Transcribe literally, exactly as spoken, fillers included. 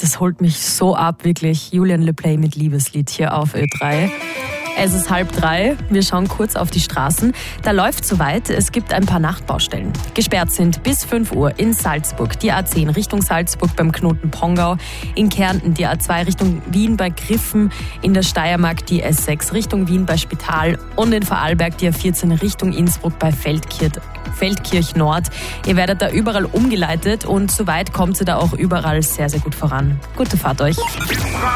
das holt mich so ab, wirklich. Julian Le Play mit Liebeslied hier auf Ö drei. Es ist halb drei, wir schauen kurz auf die Straßen. Da läuft soweit, es gibt ein paar Nachtbaustellen. Gesperrt sind bis fünf Uhr in Salzburg die A zehn Richtung Salzburg beim Knoten Pongau, in Kärnten die A zwei Richtung Wien bei Griffen, in der Steiermark die S sechs Richtung Wien bei Spital und in Vorarlberg die A vierzehn Richtung Innsbruck bei Feldkirch, Feldkirch Nord. Ihr werdet da überall umgeleitet und soweit kommt ihr da auch überall sehr, sehr gut voran. Gute Fahrt euch.